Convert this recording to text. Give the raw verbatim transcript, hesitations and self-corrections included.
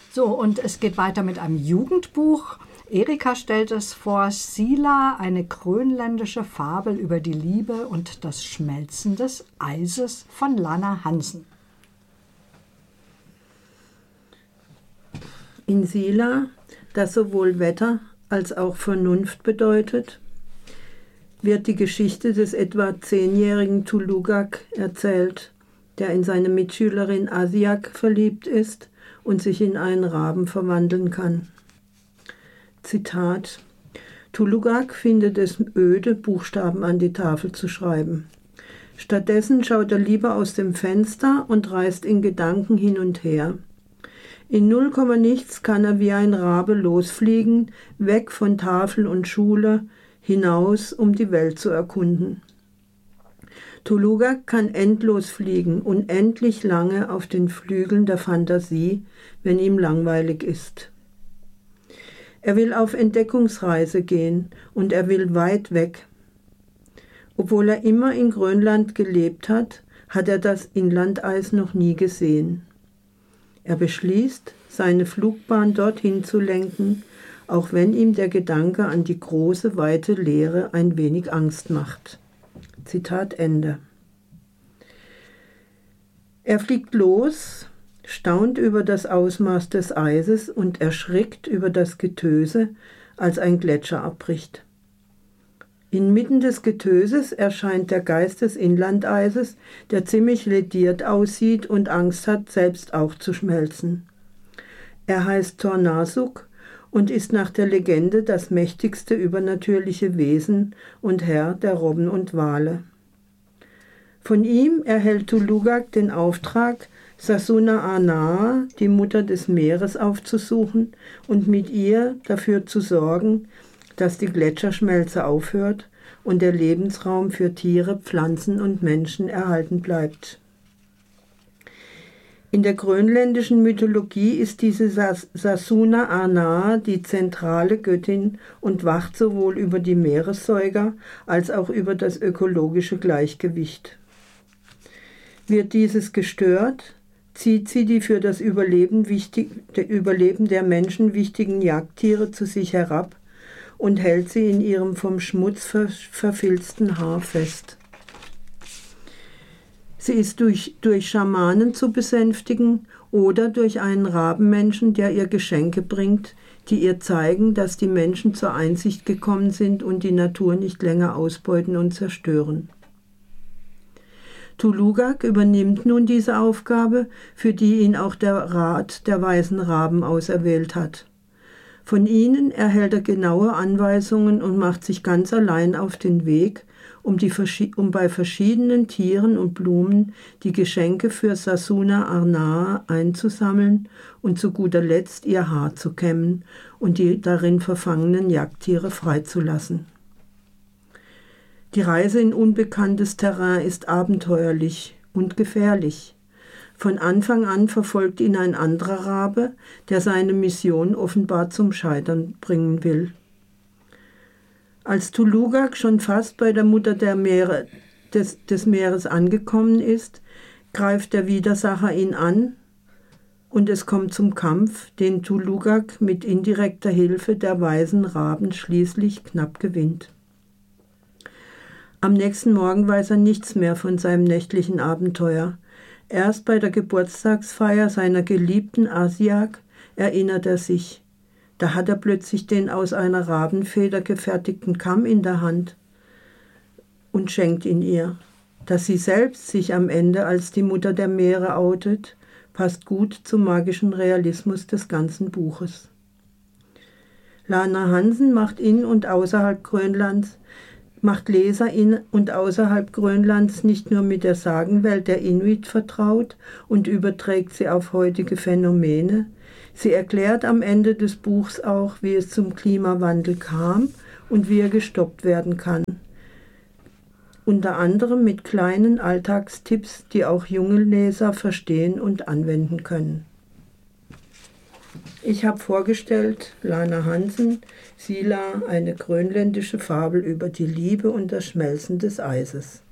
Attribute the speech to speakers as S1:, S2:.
S1: So, und es geht weiter mit einem Jugendbuch. Erika stellt es vor, Sila, eine grönländische Fabel über die Liebe und das Schmelzen des Eises von Lana Hansen.
S2: In Sila, das sowohl Wetter als auch Vernunft bedeutet, wird die Geschichte des etwa zehnjährigen Tulugak erzählt, der in seine Mitschülerin Asiak verliebt ist und sich in einen Raben verwandeln kann. Zitat: Tulugak findet es öde, Buchstaben an die Tafel zu schreiben. Stattdessen schaut er lieber aus dem Fenster und reist in Gedanken hin und her. In null Komma nichts kann er wie ein Rabe losfliegen, weg von Tafel und Schule, hinaus, um die Welt zu erkunden. Tulugak kann endlos fliegen, unendlich lange auf den Flügeln der Fantasie, wenn ihm langweilig ist. Er will auf Entdeckungsreise gehen und er will weit weg. Obwohl er immer in Grönland gelebt hat, hat er das Inlandeis noch nie gesehen. Er beschließt, seine Flugbahn dorthin zu lenken, auch wenn ihm der Gedanke an die große, weite Leere ein wenig Angst macht. Zitat Ende. Er fliegt los, staunt über das Ausmaß des Eises und erschrickt über das Getöse, als ein Gletscher abbricht. Inmitten des Getöses erscheint der Geist des Inlandeises, der ziemlich lediert aussieht und Angst hat, selbst auch zu schmelzen. Er heißt Tornasuk und ist nach der Legende das mächtigste übernatürliche Wesen und Herr der Robben und Wale. Von ihm erhält Tulugak den Auftrag, Sasuna Anaa, die Mutter des Meeres, aufzusuchen und mit ihr dafür zu sorgen, dass die Gletscherschmelze aufhört und der Lebensraum für Tiere, Pflanzen und Menschen erhalten bleibt. In der grönländischen Mythologie ist diese Sasuna Anaa die zentrale Göttin und wacht sowohl über die Meeressäuger als auch über das ökologische Gleichgewicht. Wird dieses gestört, zieht sie die für das Überleben, wichtig, Überleben der Menschen wichtigen Jagdtiere zu sich herab und hält sie in ihrem vom Schmutz ver, verfilzten Haar fest. Sie ist durch, durch Schamanen zu besänftigen oder durch einen Rabenmenschen, der ihr Geschenke bringt, die ihr zeigen, dass die Menschen zur Einsicht gekommen sind und die Natur nicht länger ausbeuten und zerstören. Tulugak übernimmt nun diese Aufgabe, für die ihn auch der Rat der Weisen Raben auserwählt hat. Von ihnen erhält er genaue Anweisungen und macht sich ganz allein auf den Weg, um, die, um bei verschiedenen Tieren und Blumen die Geschenke für Sasuna Anaa einzusammeln und zu guter Letzt ihr Haar zu kämmen und die darin verfangenen Jagdtiere freizulassen. Die Reise in unbekanntes Terrain ist abenteuerlich und gefährlich. Von Anfang an verfolgt ihn ein anderer Rabe, der seine Mission offenbar zum Scheitern bringen will. Als Tulugak schon fast bei der Mutter der Meere, des, des Meeres angekommen ist, greift der Widersacher ihn an und es kommt zum Kampf, den Tulugak mit indirekter Hilfe der weisen Raben schließlich knapp gewinnt. Am nächsten Morgen weiß er nichts mehr von seinem nächtlichen Abenteuer. Erst bei der Geburtstagsfeier seiner geliebten Asiak erinnert er sich. Da hat er plötzlich den aus einer Rabenfeder gefertigten Kamm in der Hand und schenkt ihn ihr. Dass sie selbst sich am Ende als die Mutter der Meere outet, passt gut zum magischen Realismus des ganzen Buches. Lana Hansen macht in und außerhalb Grönlands macht Leser in und außerhalb Grönlands nicht nur mit der Sagenwelt der Inuit vertraut und überträgt sie auf heutige Phänomene, sie erklärt am Ende des Buchs auch, wie es zum Klimawandel kam und wie er gestoppt werden kann. Unter anderem mit kleinen Alltagstipps, die auch junge Leser verstehen und anwenden können. Ich habe vorgestellt Lana Hansen, Sila, eine grönländische Fabel über die Liebe und das Schmelzen des Eises.